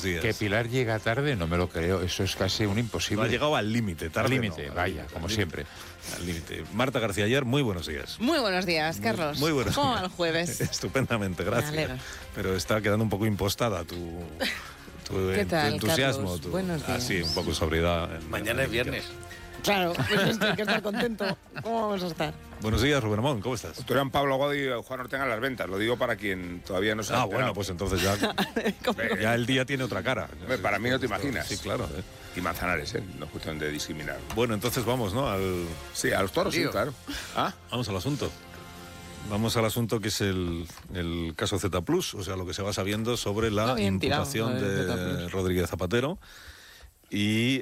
buenos días. Que Pilar llega tarde, no me lo creo. Eso es casi un imposible. No ha llegado al límite, tarde. Al límite, no, vaya, como siempre. Al límite. Marta García Ayer, muy buenos días. Muy buenos días, Carlos. Muy buenos ¿Cómo días. va el jueves? Estupendamente, gracias. Pero está quedando un poco impostada tu ¿Qué tal, entusiasmo. Carlos? Buenos días. Sí, un poco de sobriedad. Mañana es viernes. Claro, pues es que hay que estar contento. ¿Cómo vamos a estar? Buenos días, Rubén Amón, ¿cómo estás? Estuvieron Pablo Godi y Juan Ortega en las ventas. Lo digo para quien todavía no se ha enterado. Bueno, pues entonces ya el día tiene otra cara. Para mí no te imaginas. Sí, claro. Y Manzanares, no es cuestión de discriminar. Bueno, entonces vamos, ¿no? Sí, a los toros, sí, claro. Vamos al asunto. Vamos al asunto que es el caso Z+, o sea, lo que se va sabiendo sobre la imputación de Rodríguez Zapatero y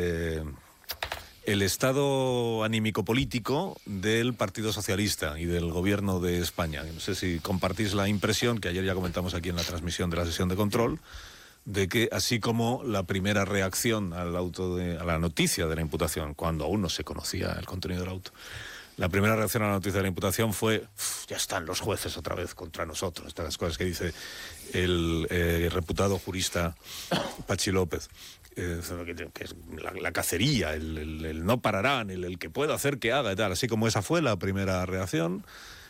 el estado anímico-político del Partido Socialista y del Gobierno de España. No sé si compartís la impresión, que ayer ya comentamos aquí en la transmisión de la sesión de control, de que así como la primera reacción a la noticia de la imputación, cuando aún no se conocía el contenido del auto, la primera reacción a la noticia de la imputación fue: ya están los jueces otra vez contra nosotros. Estas las cosas que dice el reputado jurista Pachi López. Que es la cacería, el no pararán, el que pueda hacer que haga y tal. Así como esa fue la primera reacción,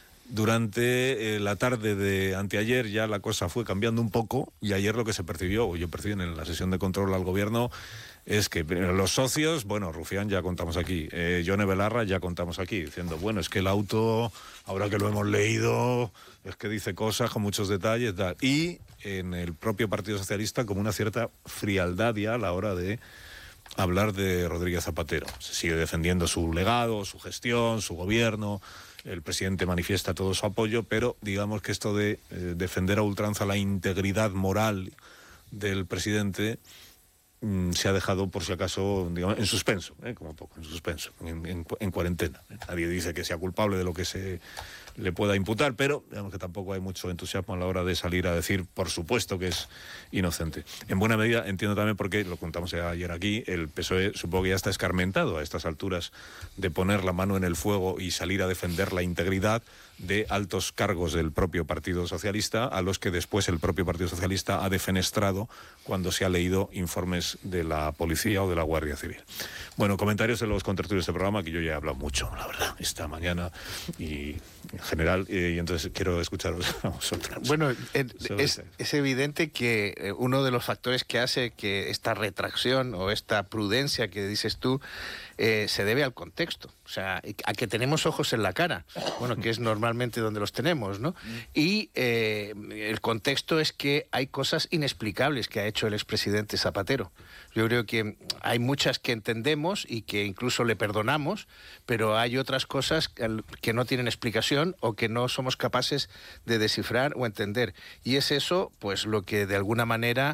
durante la tarde de anteayer ya la cosa fue cambiando un poco, y ayer lo que se percibió, o yo percibí en la sesión de control al gobierno, es que los socios, bueno, Rufián ya contamos aquí, Yone Belarra ya contamos aquí, diciendo, bueno, es que el auto, ahora que lo hemos leído, es que dice cosas con muchos detalles, tal. Y en el propio Partido Socialista como una cierta frialdad ya a la hora de hablar de Rodríguez Zapatero. Se sigue defendiendo su legado, su gestión, su gobierno. El presidente manifiesta todo su apoyo, pero digamos que esto de defender a ultranza la integridad moral del presidente se ha dejado, por si acaso, digamos, en suspenso, como poco, en suspenso, en cuarentena. Nadie dice que sea culpable de lo que se le pueda imputar, pero digamos que tampoco hay mucho entusiasmo a la hora de salir a decir, por supuesto, que es inocente. En buena medida entiendo también, porque lo contamos ayer aquí, el PSOE supongo que ya está escarmentado a estas alturas de poner la mano en el fuego y salir a defender la integridad de altos cargos del propio Partido Socialista, a los que después el propio Partido Socialista ha defenestrado cuando se ha leído informes de la Policía o de la Guardia Civil. Bueno, comentarios de los contertulios de este programa, que yo ya he hablado mucho, la verdad, esta mañana y en general, y entonces quiero escucharos a vosotros. Bueno, es evidente que uno de los factores que hace que esta retracción o esta prudencia que dices tú se debe al contexto, o sea, a que tenemos ojos en la cara, bueno, que es normalmente donde los tenemos, ¿no? Y el contexto es que hay cosas inexplicables que ha hecho el expresidente Zapatero. Yo creo que hay muchas que entendemos y que incluso le perdonamos, pero hay otras cosas que no tienen explicación o que no somos capaces de descifrar o entender. Y es eso, pues, lo que de alguna manera...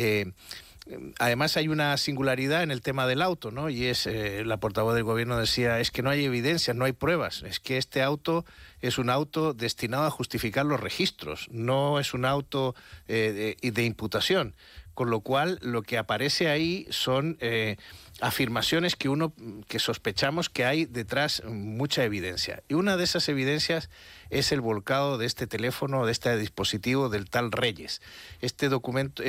Además hay una singularidad en el tema del auto, ¿no? Y es, la portavoz del gobierno decía, es que no hay evidencia, no hay pruebas, es que este auto es un auto destinado a justificar los registros, no es un auto de imputación, con lo cual lo que aparece ahí son afirmaciones que sospechamos que hay detrás mucha evidencia. Y una de esas evidencias es el volcado de este teléfono, de este dispositivo del tal Reyes. Este documento,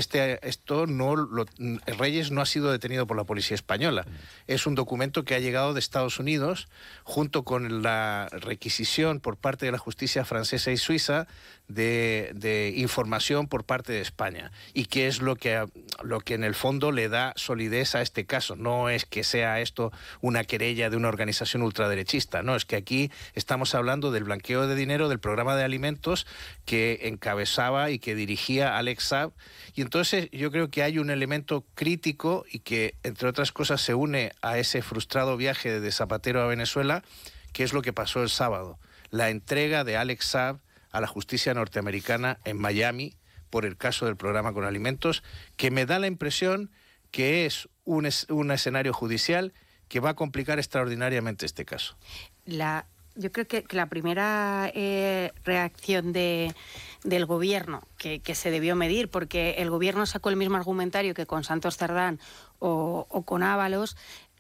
Reyes no ha sido detenido por la policía española. Es un documento que ha llegado de Estados Unidos junto con la requisición por parte de la justicia francesa y suiza de información por parte de España, y que es lo que en el fondo le da solidez a este caso. No es que sea esto una querella de una organización ultraderechista, no, es que aquí estamos hablando del blanqueo de dinero del programa de alimentos que encabezaba y que dirigía Alex Saab, y entonces yo creo que hay un elemento crítico y que, entre otras cosas, se une a ese frustrado viaje de Zapatero a Venezuela, que es lo que pasó el sábado, la entrega de Alex Saab a la justicia norteamericana en Miami por el caso del programa con alimentos, que me da la impresión que es un escenario judicial que va a complicar extraordinariamente este caso. Yo creo que la primera reacción del gobierno que se debió medir, porque el gobierno sacó el mismo argumentario que con Santos Cerdán o con Ábalos,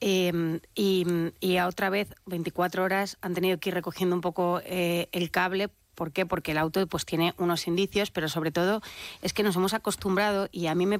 y a otra vez 24 horas han tenido que ir recogiendo un poco el cable. ¿Por qué? Porque el auto pues tiene unos indicios, pero sobre todo es que nos hemos acostumbrado, y a mí me